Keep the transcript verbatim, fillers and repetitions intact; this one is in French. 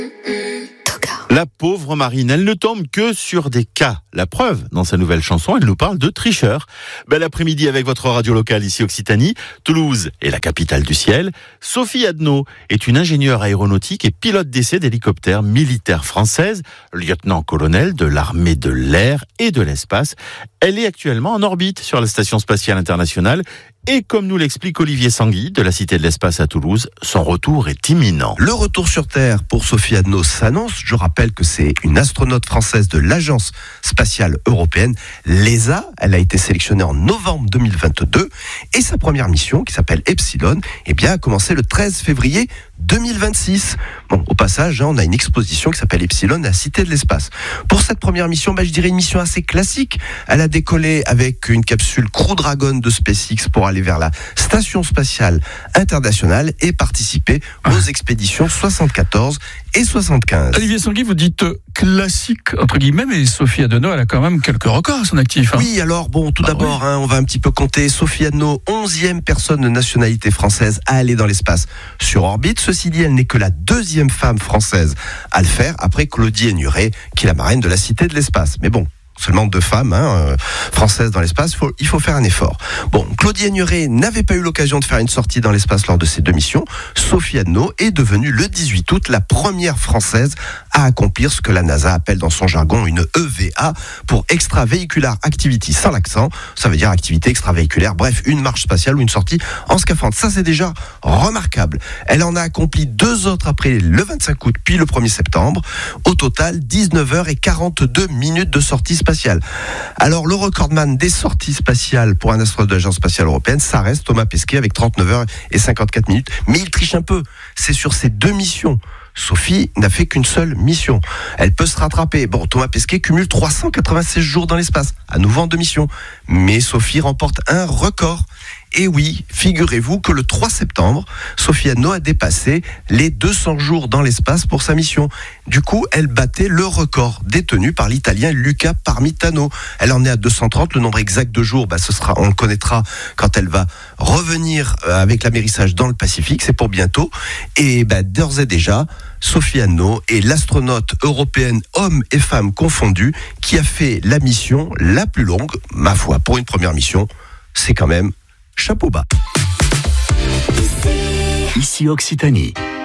La pauvre Marine, elle ne tombe que sur des cas. La preuve, dans sa nouvelle chanson, elle nous parle de tricheurs. Bel après-midi avec votre radio locale ici Occitanie. Toulouse est la capitale du ciel. Sophie Adno est une ingénieure aéronautique et pilote d'essai d'hélicoptères militaires française, lieutenant-colonel de l'armée de l'air et de l'espace. Elle est actuellement en orbite sur la Station spatiale internationale. Et comme nous l'explique Olivier Sanguy de la Cité de l'Espace à Toulouse, son retour est imminent. Le retour sur Terre pour Sophie Adno s'annonce. Je rappelle que c'est une astronaute française de l'Agence spatiale européenne, l'E S A. Elle a été sélectionnée en novembre deux mille vingt-deux et sa première mission, qui s'appelle Epsilon, eh bien, a commencé le treize février deux mille vingt-six. Bon, au passage, hein, on a une exposition qui s'appelle Epsilon à la Cité de l'Espace. Pour cette première mission, bah, je dirais une mission assez classique. Elle a décollé avec une capsule Crew Dragon de SpaceX pour aller vers la Station spatiale internationale et participer aux expéditions soixante-quatorze et soixante-quinze. Olivier Sanguy, vous dites classique, entre guillemets, mais Sophie Adno, elle a quand même quelques records à son actif. Hein. Oui, alors bon, tout ah, d'abord, oui. hein, on va un petit peu compter. Sophie Adno, onzième personne de nationalité française à aller dans l'espace sur orbite. Ceci dit, elle n'est que la deuxième femme française à le faire, après Claudie Ennuré, qui est la marraine de la Cité de l'Espace. Mais bon, seulement deux femmes hein, euh, françaises dans l'espace, faut, il faut faire un effort. Bon, Claudie Ennuré n'avait pas eu l'occasion de faire une sortie dans l'espace lors de ses deux missions. Sophie Adno est devenue le dix-huit août la première française à accomplir ce que la NASA appelle dans son jargon une E V A pour Extravehicular Activity sans l'accent. Ça veut dire activité extravéhiculaire, bref, une marche spatiale ou une sortie en scaphandre. Ça, c'est déjà remarquable. Elle en a accompli deux autres après le vingt-cinq août puis le premier septembre. Au total, dix-neuf heures quarante-deux minutes de sortie spatiale. Alors, le recordman des sorties spatiales pour un astronaute de l'Agence spatiale européenne, ça reste Thomas Pesquet avec trente-neuf heures cinquante-quatre minutes. Mais il triche un peu. C'est sur ces deux missions. Sophie n'a fait qu'une seule mission. Elle peut se rattraper. Bon, Thomas Pesquet cumule trois cent quatre-vingt-seize jours dans l'espace, à nouveau en deux missions. Mais Sophie remporte un record. Et oui, figurez-vous que le trois septembre, Sophie Adno a dépassé les deux cents jours dans l'espace pour sa mission. Du coup, elle battait le record détenu par l'Italien Luca Parmitano. Elle en est à deux cent trente. Le nombre exact de jours, bah, ce sera, on le connaîtra quand elle va revenir avec l'amérissage dans le Pacifique. C'est pour bientôt. Et bah, d'ores et déjà, Sophie Adno est l'astronaute européenne, hommes et femmes confondus, qui a fait la mission la plus longue, ma foi, pour une première mission. C'est quand même chapeau bas. Ici Occitanie.